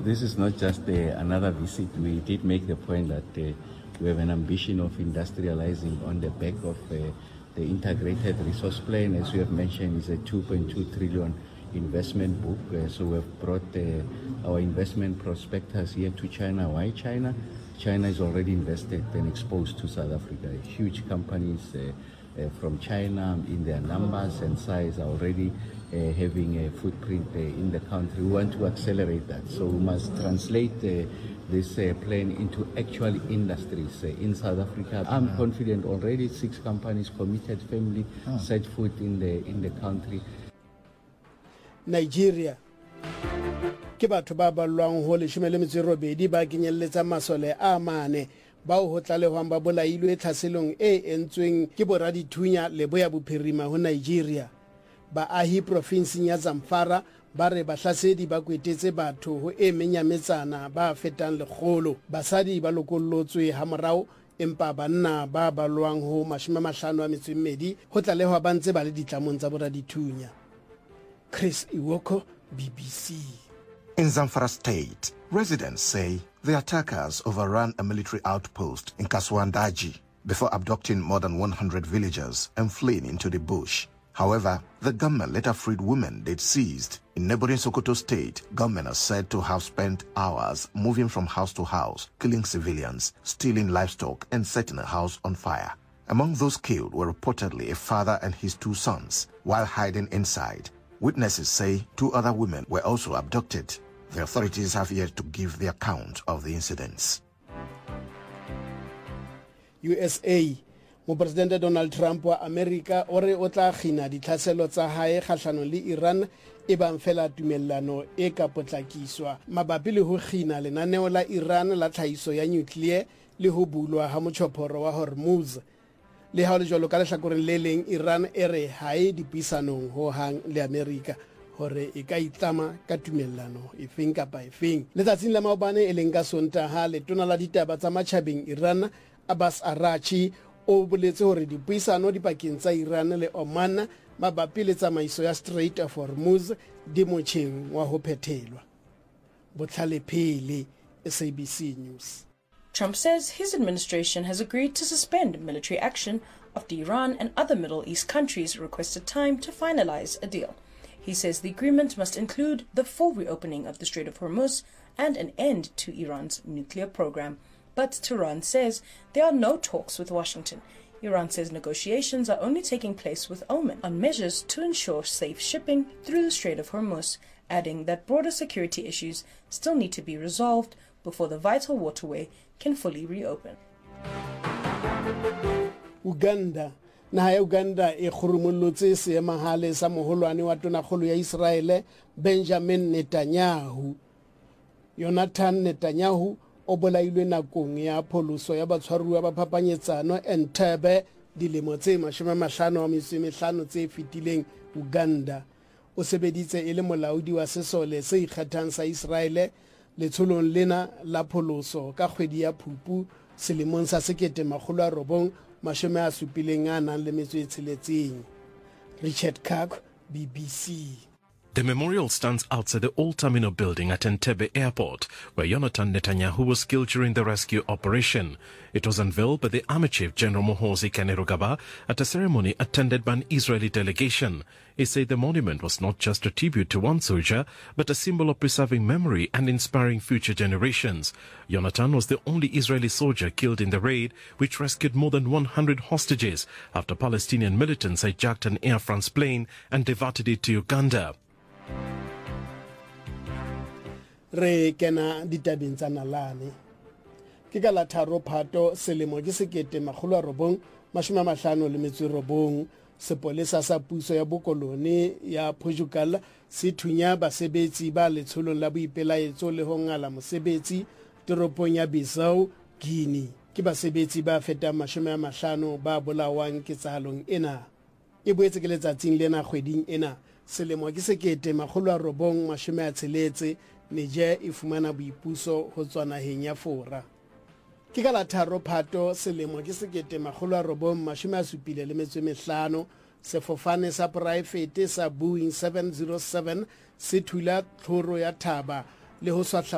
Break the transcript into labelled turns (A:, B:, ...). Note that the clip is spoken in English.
A: this is not just another visit. We did make the point that we have an ambition of industrializing on the back of the integrated resource plan. As you have mentioned, is a 2.2 trillion investment book. So we have brought our investment prospectus here to China. Why China? China is already invested and exposed to South Africa. Huge companies from China in their numbers and size are already having a footprint in the country. We want to accelerate that. So we must translate this plan into actual industries in South Africa. I'm confident already 6 companies committed, family set foot in the country.
B: Nigeria ke batho ba balwang ho 18 ba kenyelletsa masole a mane bao ho tlalehwang ba bolailwe tlhaselong e entsweng ke boradithunya Leboya Bophirima ho Nigeria. Baahi provinseng ya Zamfara ba re bahlasedi ba kwetetse batho ho e menyametsana ba fetang 100. Basadi ba lokollotswe ha morao empa banna ba balwang ho 52 ho tlalehwa ba ntse ba le ditlamong tsa boradithunya. Chris Iwoko, BBC.
C: In Zamfara State, residents say the attackers overran a military outpost in Kaswandaji before abducting more than 100 villagers and fleeing into the bush. However, the gunmen later freed women they'd seized. In neighboring Sokoto State, gunmen are said to have spent hours moving from house to house, killing civilians, stealing livestock, and setting a house on fire. Among those killed were reportedly a father and his 2 sons, while hiding inside. Witnesses say 2 other women were also abducted. The authorities have yet to give the account of the incidents.
B: USA, President Donald Trump wa America ore o tla khina ditlhaselo tsa hae kgahlano le Iran e bang fela tumellano e ka potlakiswa mabapi le ho khina lenaneo la Iran la tlhahiso ya nuclear le ho bulwa ha motjhophoro wa Hormuz. Le ha le jolo ka lehlakoreng le leng Iran e re hae dipisanong ho hang le America hore e ka itlama ka tumellano efeng kapa efeng. Letsatsing la maobane e leng ka Sontaha letona la ditaba tsa matjhabeng Iran Abbas Arachi o boletse hore dipuisano dipakeng tsa Iran le Oman mabapi le tsamaiso ya Strait of Hormuz di motjheng wa ho phethelwa. Botlhale Phele, SABC News.
D: Trump says his administration has agreed to suspend military action after Iran and other Middle East countries requested time to finalize a deal. He says the agreement must include the full reopening of the Strait of Hormuz and an end to Iran's nuclear program. But Tehran says there are no talks with Washington. Iran says negotiations are only taking place with Oman on measures to ensure safe shipping through the Strait of Hormuz, adding that broader security issues still need to be resolved before the vital waterway can fully reopen.
B: Uganda naha ya Uganda e khurumullotse seemahale sa moholwane wa tonakgolo ya Israele Benjamin Netanyahu. Jonathan Netanyahu o bolailwe nakong ya pholoso ya batshwaruwa ba phapanyetsano Entebbe dilemo tse 55 tse fetileng. Uganda o sebeditse e le molaodi wa sesole se ikgethang sa Israele letsholong lena la pholoso ka kgwedi ya Phupu selemong sa 1976. Richard Kak, BBC.
E: The memorial stands outside the old terminal building at Entebbe Airport, where Jonathan Netanyahu was killed during the rescue operation. It was unveiled by the Army Chief General Muhoozi Kainerugaba at a ceremony attended by an Israeli delegation. He said the monument was not just a tribute to one soldier, but a symbol of preserving memory and inspiring future generations. Jonathan was the only Israeli soldier killed in the raid, which rescued more than 100 hostages after Palestinian militants hijacked an Air France plane and diverted it to Uganda.
B: Re kena ditabeng tsa nalane ke ka la 3 Phato selemo ke 1959 sepolesa sa puso ya bokolone ya Portugal se thunya basebetsi ba letsholong la boipelaetso le ho ngala mosebetsi toropong ya Bissau, Guinea. Ke basebetsi ba feta 50 ba bolawang ke tsahalong ena. E boetse ke letsatsing lena kgweding ena selemo ke 1960 Niger e fumana boipuso ho tswa naheng ya Fora. Ke ka la 3 Phato selemo ke 1975 sefofane sa poraefete sa Boeing 707 se thula tlhoro ya Thaba le ho swahla